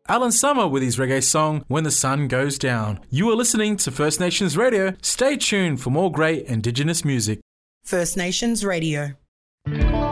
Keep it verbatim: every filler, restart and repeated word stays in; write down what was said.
Alan Summer with his reggae song, When the Sun Goes Down. You are listening to First Nations Radio. Stay tuned for more great Indigenous music. First Nations Radio.